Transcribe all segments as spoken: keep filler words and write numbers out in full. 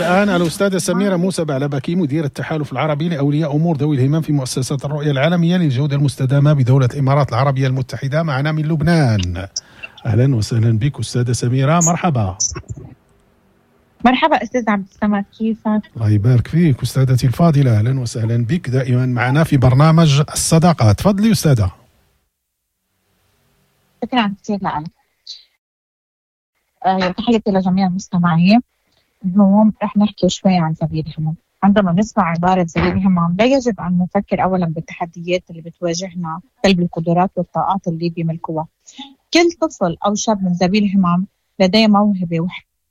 الآن الأستاذة سميرة موسى بعلبكي، مدير التحالف العربي لأولياء أمور ذوي الهمم في مؤسسة الرؤية العالمية للجودة المستدامة بدولة الإمارات العربية المتحدة، معنا من لبنان. أهلا وسهلا بك أستاذة سميرة، مرحبا. مرحبا أستاذ عبد الصمد، كيفك؟ الله يبارك فيك أستاذتي الفاضلة، أهلا وسهلا بك دائما معنا في برنامج الصداقة. تفضلي أستاذة. شكرا كثير لك. أه تحياتي لجميع المستمعين. اليوم رح نحكي شوي عن ذوي الهمم. عندما نسمع عبارة ذوي الهمم لا يجب أن نفكر أولا بالتحديات اللي بتواجهنا بل بالقدرات والطاقات اللي بيملكوها. كل طفل أو شاب من ذوي الهمم لديه موهبة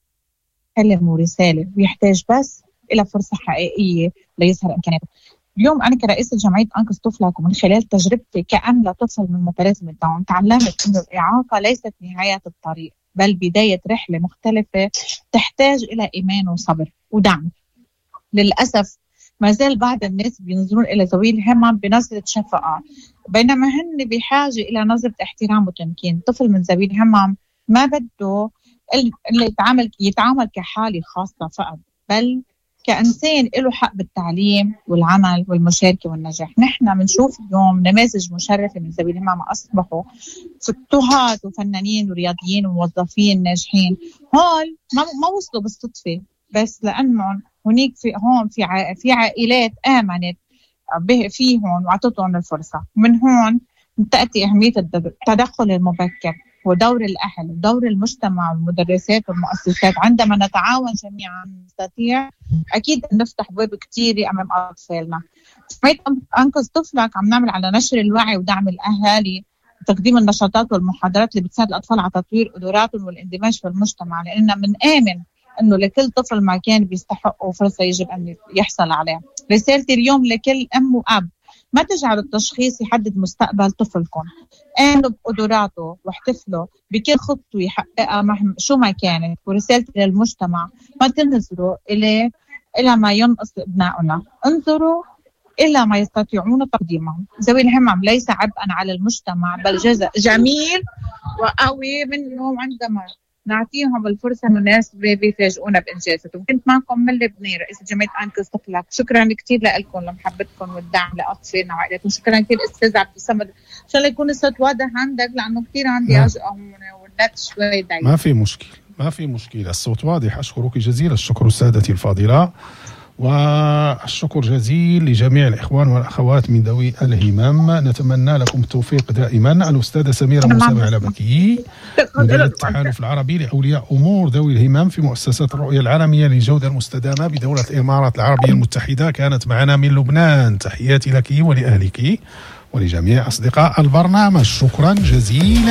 وحلم ورسالة، ويحتاج بس إلى فرصة حقيقية ليظهر إمكاناته. اليوم أنا كرئيسة جمعية أنقذ طفلك، ومن خلال تجربتي كأم لطفل من متلازمة داون، تعلمت أن الإعاقة ليست نهاية الطريق بل بداية رحلة مختلفة تحتاج إلى إيمان وصبر ودعم. للأسف ما زال بعض الناس بينظرون إلى ذوي الهمم بنظرة شفقة، بينما هن بحاجة إلى نظرة احترام وتمكين. طفل من ذوي الهمم ما بده اللي يتعامل يتعامل كحالة خاصة فقط، بل كإنسان له حق بالتعليم والعمل والمشاركة والنجاح. نحن بنشوف اليوم نماذج مشرفة من ذوي الهمم أصبحوا فتوهات وفنانين ورياضيين وموظفين ناجحين. هول ما, ما وصلوا بالصدفة، بس لأنهم هناك في هون في ع... في عائلات آمنت به فيهم وعطتهم الفرصة. من هون تأتي أهمية التدخل المبكر ودور الأهل ودور المجتمع والمدرسات والمؤسسات. عندما نتعاون جميعا نستطيع أكيد أن نفتح باب كتير أمام أطفالنا. جمعية أنقذ طفلك عم نعمل على نشر الوعي ودعم الأهالي وتقديم النشاطات والمحاضرات اللي بتساعد الأطفال على تطوير قدراتهم والاندماج في المجتمع، لأننا بنآمن أنه لكل طفل مكان بيستحقه فرصة يجب أن يحصل عليها. رسالتي اليوم لكل أم وأب: ما تجعلوا التشخيص يحدد مستقبل طفلكم، آمنوا بقدراته واحتفلوا بكل خطوة يحققها مهما شو ما كانت. ورسالتي للمجتمع: ما تنظروا إلى إلى ما ينقص أبنائنا، انظروا إلى ما يستطيعون تقديمه. ذوي الهمم ليس عبئا على المجتمع بل جزء جميل وقوي منهم. عندما نعطيهم الفرصة المناسبة بيفاجئونا بإنجازاتهم. كنت معكم من لبنان رئيس جمعية أنقذ طفلك. شكرا كثير لكم لمحبتكم والدعم لأطفالنا وعائلاتهم. شكرا كثير أستاذ عبد الصمد، إن شاء الله يكون الصوت واضح عندك لأنه كثير عندي عجقة هون والنت شوي ضعيف. ما في مشكلة، ما في مشكلة، الصوت واضح. أشكرك جزيل الشكر سادتي الفاضلة، والشكر جزيل لجميع الإخوان والأخوات من ذوي الهمم. نتمنى لكم التوفيق دائما. الأستاذة سميرة موسى بعلبكي، مدير التحالف العربي لأولياء أمور ذوي الهمم في مؤسسة الرؤية العالمية للجودة المستدامة بدولة الإمارات العربية المتحدة، كانت معنا من لبنان. تحياتي لك ولأهلك ولجميع أصدقاء البرنامج. شكرا جزيلا.